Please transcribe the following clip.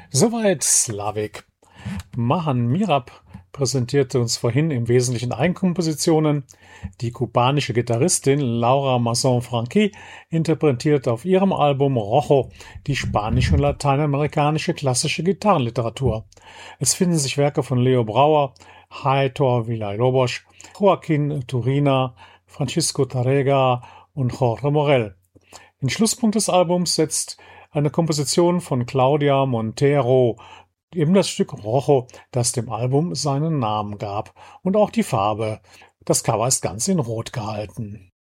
Soweit Slavik. Mahan Mirab präsentierte uns vorhin im Wesentlichen Eigenkompositionen. Die kubanische Gitarristin Laura Masson-Franqui interpretiert auf ihrem Album Rojo die spanische und lateinamerikanische klassische Gitarrenliteratur. Es finden sich Werke von Leo Brauer, Heitor Villa-Lobos, Joaquín Turina, Francisco Tárrega und Jorge Morel. Den Schlusspunkt des Albums setzt eine Komposition von Claudia Montero, eben das Stück Rojo, das dem Album seinen Namen gab, und auch die Farbe. Das Cover ist ganz in Rot gehalten.